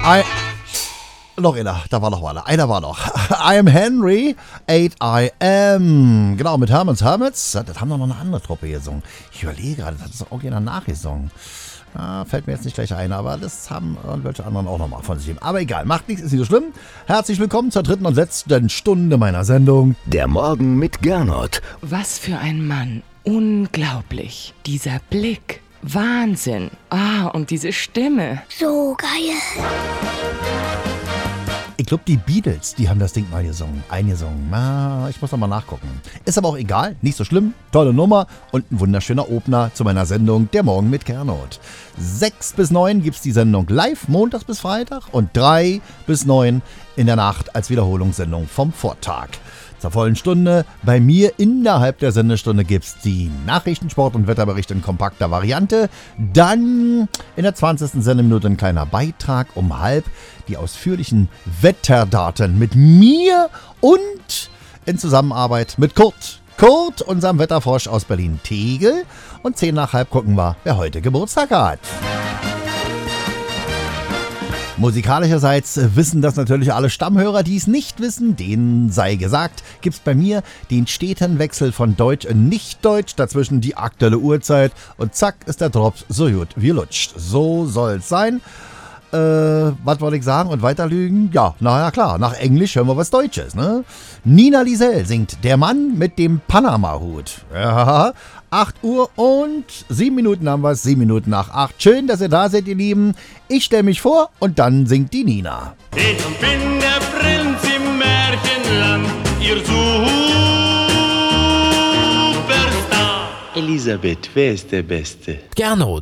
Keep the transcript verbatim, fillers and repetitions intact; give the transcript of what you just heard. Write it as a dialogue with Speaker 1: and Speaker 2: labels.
Speaker 1: I, noch einer, da war noch einer, einer war noch. I am Henry, eight I am. Genau, mit Herman's Hermits. Das haben doch noch eine andere Truppe gesungen. Ich überlege gerade, das hat es auch jeder nachgesungen. Ah, fällt mir jetzt nicht gleich ein, aber das haben irgendwelche anderen auch nochmal von sich gegeben. Aber egal, macht nichts, ist nicht so schlimm. Herzlich willkommen zur dritten und letzten Stunde meiner Sendung.
Speaker 2: Der Morgen mit Gernot.
Speaker 3: Was für ein Mann. Unglaublich. Dieser Blick. Wahnsinn. Ah, und diese Stimme.
Speaker 4: So geil.
Speaker 1: Ich glaube, die Beatles, die haben das Ding mal gesungen, eingesungen. Ah, ich muss noch mal nachgucken. Ist aber auch egal, nicht so schlimm. Tolle Nummer und ein wunderschöner Opener zu meiner Sendung Der Morgen mit Gernot. sechs bis neun gibt es die Sendung live, montags bis Freitag. Und drei bis neun in der Nacht als Wiederholungssendung vom Vortag. Zur vollen Stunde. Bei mir innerhalb der Sendestunde gibt es die Nachrichten, Sport- und Wetterberichte in kompakter Variante. Dann in der zwanzigsten Sendeminute ein kleiner Beitrag um halb. Die ausführlichen Wetterdaten mit mir und in Zusammenarbeit mit Kurt. Kurt, unserem Wetterfrosch aus Berlin-Tegel. Und zehn nach halb gucken wir, wer heute Geburtstag hat. Musikalischerseits wissen das natürlich alle Stammhörer, die es nicht wissen, denen sei gesagt, gibt's bei mir den steten Wechsel von Deutsch in Nicht-Deutsch, dazwischen die aktuelle Uhrzeit und zack ist der Drops so gut wie lutscht. So soll's sein. Äh, was wollte ich sagen und weiter lügen? Ja, na ja klar, nach Englisch hören wir was Deutsches, ne? Nina Liesel singt Der Mann mit dem Panama-Hut. Ja, acht Uhr und sieben Minuten haben wir es, sieben Minuten nach acht. Schön, dass ihr da seid, ihr Lieben. Ich stelle mich vor und dann singt die Nina.
Speaker 5: Ich bin der Prinz im Märchenland, ihr Superstar.
Speaker 6: Elisabeth, wer ist der Beste?
Speaker 2: Gernot.